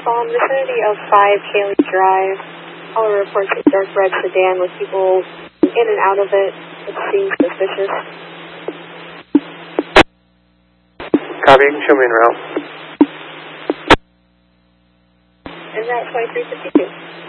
Vicinity of 5 Cayley Drive. Caller reports a dark red sedan with people in and out of it. It seems suspicious. Copy, you can show me en route. En route 2352.